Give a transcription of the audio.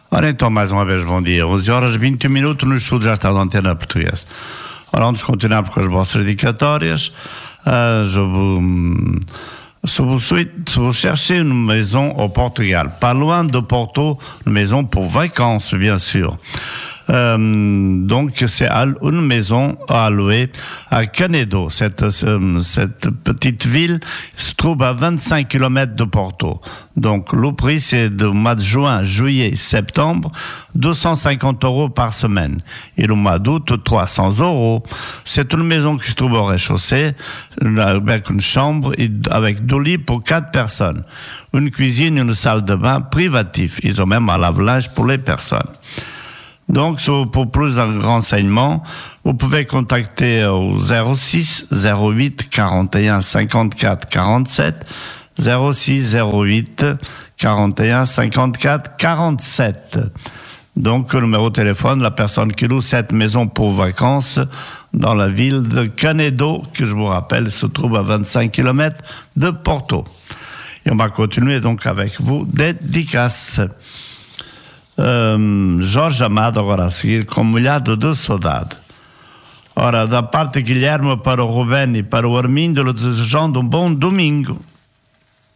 Ora então, mais uma vez, bom dia. 11 horas 21 minutos no estúdio já está da Antena Portuguesa. Ora, vamos continuar com as vossas dedicatórias. Si vous cherchez une maison au Portugal, pas loin de Porto, une maison pour vacances, bien sûr. Donc c'est une maison à louer à Canedo. Cette petite ville se trouve à 25 km de Porto. Donc le prix c'est de mois de juin, juillet, septembre, 250 € par semaine. Et le mois d'août, 300 €. C'est une maison qui se trouve au rez-de-chaussée, avec une chambre et avec 2 lits pour 4 personnes. Une cuisine, une salle de bain privative. Ils ont même un lave-linge pour les personnes. Donc, pour plus de renseignements, vous pouvez contacter au 06 08 41 54 47, 06 08 41 54 47. Donc, le numéro de téléphone, la personne qui loue cette maison pour vacances dans la ville de Canedo, que je vous rappelle, se trouve à 25 km de Porto. Et on va continuer donc avec vous, dédicaces. Jorge Amado agora a seguir com Molhado de Saudade. Ora, da parte de Guilherme para o Rubén e para o Armindo, desejando um bom domingo.